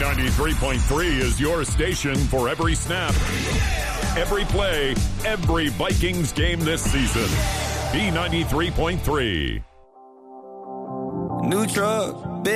B93.3 is your station for every snap, every play, every Vikings game this season. B93.3. New truck.